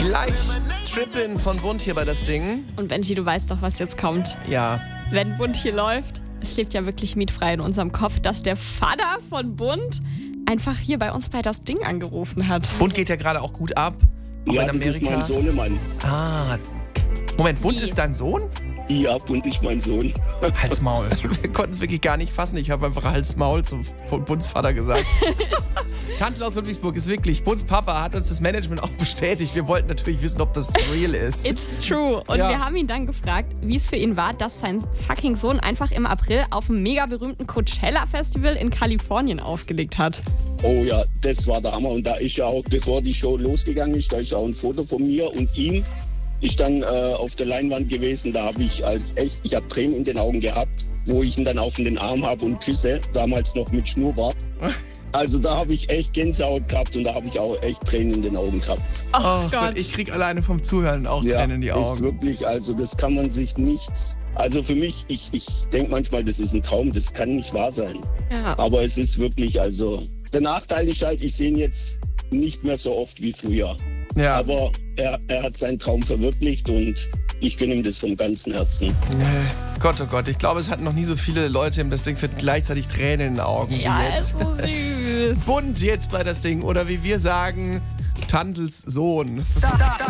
Gleich Trippin von Bund hier bei das Ding. Und Benji, du weißt doch, was jetzt kommt. Ja. Wenn Bund hier läuft, es lebt ja wirklich mietfrei in unserem Kopf, dass der Vater von Bund einfach hier bei uns bei das Ding angerufen hat. Bund geht ja gerade auch gut ab. Auch Ja, in das Amerika. ist mein Sohnemann. Ah. Moment, Bund Wie? ist dein Sohn? Ja, Bund ist mein Sohn. Halsmaul. Wir konnten es wirklich gar nicht fassen. Ich habe einfach Halsmaul von Bunds Vater gesagt. Tanzel aus Ludwigsburg ist wirklich, Bunds Papa hat uns das Management auch bestätigt. Wir wollten natürlich wissen, ob das real ist. It's true. Und Ja. wir haben ihn dann gefragt, wie es für ihn war, dass sein fucking Sohn einfach im April auf dem mega berühmten Coachella-Festival in Kalifornien aufgelegt hat. Oh ja, das war der Hammer. Und da ist ja auch, bevor die Show losgegangen ist, da ist auch ein Foto von mir und ihm. Ich dann auf der Leinwand gewesen, da habe ich ich habe Tränen in den Augen gehabt, wo ich ihn dann auf den Arm habe und küsse, damals noch mit Schnurrbart. Also da habe ich echt Gänsehaut gehabt und da habe ich auch echt Tränen in den Augen gehabt. Oh Gott. Ich krieg alleine vom Zuhören auch Tränen in die ist Augen. wirklich, also das kann man sich nicht, also für mich, ich denke manchmal, das ist ein Traum, das kann nicht wahr sein. Ja. Aber es ist wirklich, also der Nachteil ist halt, ich sehe ihn jetzt nicht mehr so oft wie früher. Ja. Aber er hat seinen Traum verwirklicht und ich gönne ihm das vom ganzen Herzen. Gott, oh Gott, ich glaube, es hatten noch nie so viele Leute im Das Ding für gleichzeitig Tränen in den Augen wie Ja, jetzt. ist so süß. Bund jetzt bei Das Ding oder wie wir sagen, Tantels Sohn.